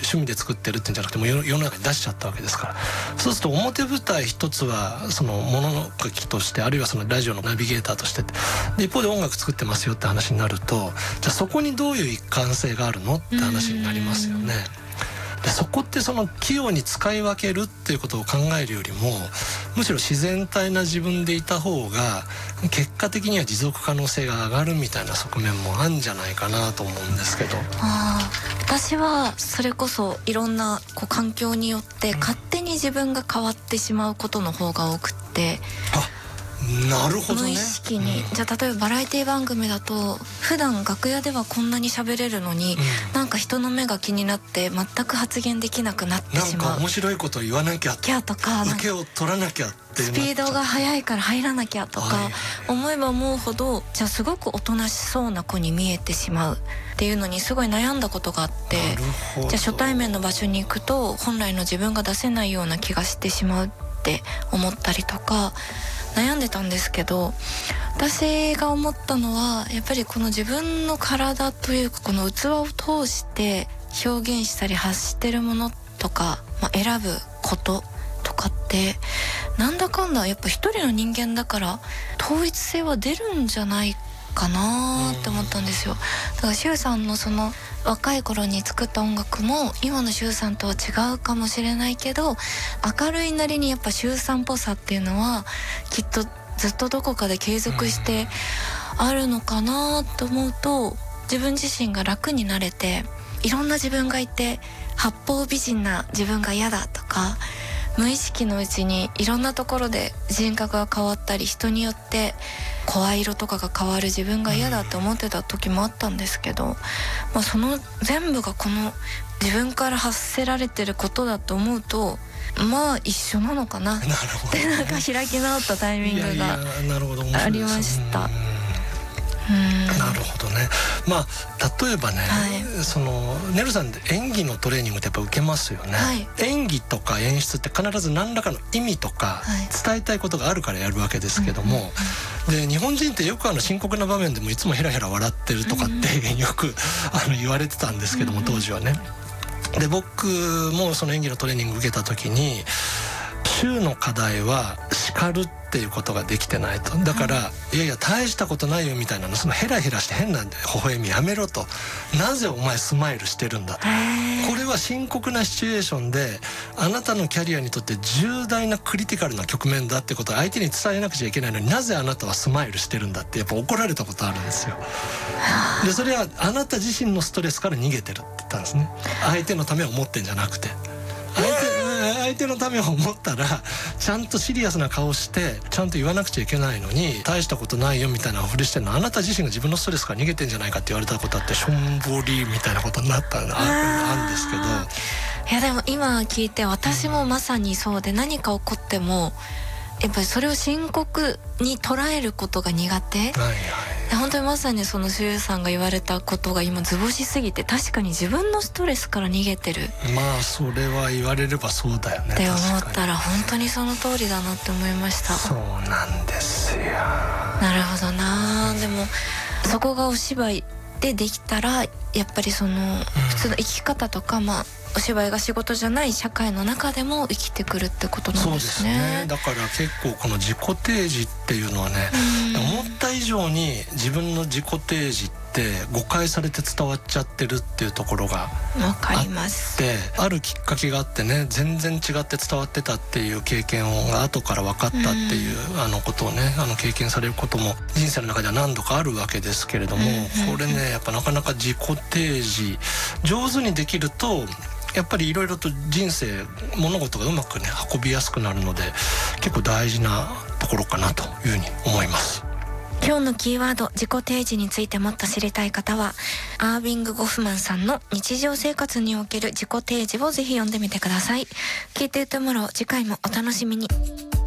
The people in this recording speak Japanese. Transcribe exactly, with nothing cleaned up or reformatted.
趣味で作ってるってんじゃなくてもう世の中に出しちゃったわけですから、そうすると表舞台一つはその物書きとして、あるいはそのラジオのナビゲーターとしてで、一方で音楽作ってますよって話になると、じゃあそこにどういう一貫性があるのって話になりますよね。でそこってその器用に使い分けるっていうことを考えるよりも、むしろ自然体な自分でいた方が結果的には持続可能性が上がるみたいな側面もあるんじゃないかなと思うんですけど。 あ私はそれこそいろんなこう環境によって勝手に自分が変わってしまうことの方が多くって、 あなるほどね。 無意識に、うん、じゃあ例えばバラエティ番組だと普段楽屋ではこんなに喋れるのに、うん、なんか人の目が気になって全く発言できなくなってしまう。 なんか面白いこと言わなきゃキャとか受けを取らなきゃってスピードが速いから入らなきゃとか、はい、思えば思うほどじゃあすごくおとなしそうな子に見えてしまうっていうのにすごい悩んだことがあって、じゃあ初対面の場所に行くと本来の自分が出せないような気がしてしまうって思ったりとか悩んでたんですけど、私が思ったのはやっぱりこの自分の体というかこの器を通して表現したり発してるものとか、まあ、選ぶこととかってなんだかんだやっぱ一人の人間だから統一性は出るんじゃないかなって思ったんですよ。だから周さんのその若い頃に作った音楽も今の周さんとは違うかもしれないけど、明るいなりにやっぱ周さんっぽさっていうのはきっとずっとどこかで継続してあるのかなと思うと、自分自身が楽になれて、いろんな自分がいて八方美人な自分が嫌だとか、無意識のうちにいろんなところで人格が変わったり、人によって声色とかが変わる自分が嫌だって思ってた時もあったんですけど、まあ、その全部がこの自分から発せられてることだと思うと、まあ一緒なのかなってなんか開き直ったタイミングがありました。 うんなるほどね。まあ例えばね、はい、そのネルさんで演技のトレーニングってやっぱ受けますよね、はい、演技とか演出って必ず何らかの意味とか伝えたいことがあるからやるわけですけども、はい、で日本人ってよくあの深刻な場面でもいつもヘラヘラ笑ってるとかってよくあの言われてたんですけども、当時はね。で僕もその演技のトレーニング受けた時に、週の課題は叱るっていうことができてないと。だから、はい、いやいや大したことないよみたいなの、そのヘラヘラして変な微笑みやめろと。なぜお前スマイルしてるんだと。これは深刻なシチュエーションであなたのキャリアにとって重大なクリティカルな局面だってことを相手に伝えなくちゃいけないのに、なぜあなたはスマイルしてるんだってやっぱ怒られたことあるんですよ。でそれはあなた自身のストレスから逃げてるって言ったんですね。相手のためを思ってんじゃなくて、相手相手のためを思ったらちゃんとシリアスな顔してちゃんと言わなくちゃいけないのに、大したことないよみたいなふりしてるのはあなた自身が自分のストレスから逃げてんじゃないかって言われたことあって、しょんぼりみたいなことになったのあるんですけど、 いやでも今聞いて私もまさにそうで、何か起こってもやっぱりそれを深刻に捉えることが苦手、はいはい、本当にまさにその周さんが言われたことが今図星すぎて、確かに自分のストレスから逃げてる、 まあそれは言われればそうだよねって思ったら本当にその通りだなって思いました。 そうなんですよ。 なるほどな。でもそこがお芝居でできたらやっぱりその普通の生き方とか、うん、まあお芝居が仕事じゃない社会の中でも生きてくるってことなんですね。 そうですね。だから結構この自己提示っていうのはね、思った以上に自分の自己提示って誤解されて伝わっちゃってるっていうところがわかります。 であるきっかけがあってね、全然違って伝わってたっていう経験が後から分かったっていうあのことをね、あの経験されることも人生の中では何度かあるわけですけれども、これねやっぱなかなか自己提示上手にできるとやっぱりいろいろと人生物事がうまくね運びやすくなるので、結構大事なところかなというふうに思います。 今日のキーワード、自己提示についてもっと知りたい方はアービング・ゴフマンさんの日常生活における自己提示をぜひ読んでみてください。聞いていてもらおう。次回もお楽しみに。